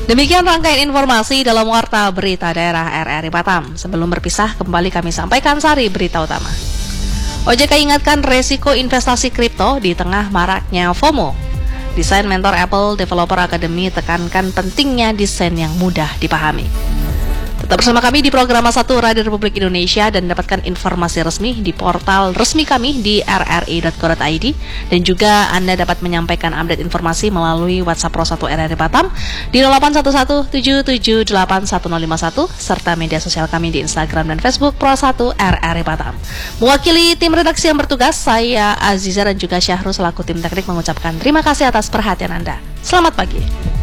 Demikian rangkaian informasi dalam Warta Berita Daerah RRI Batam. Sebelum berpisah, kembali kami sampaikan sari berita utama. OJK ingatkan resiko investasi kripto di tengah maraknya FOMO. Desain mentor Apple Developer Academy tekankan pentingnya desain yang mudah dipahami. Tetap bersama kami di program 1 Radio Republik Indonesia dan dapatkan informasi resmi di portal resmi kami di rri.co.id, dan juga Anda dapat menyampaikan update informasi melalui WhatsApp Pro 1 RRI Batam di 081177811051 serta media sosial kami di Instagram dan Facebook Pro 1 RRI Batam. Mewakili tim redaksi yang bertugas, saya Aziza dan juga Syahrul selaku tim teknik mengucapkan terima kasih atas perhatian Anda. Selamat pagi.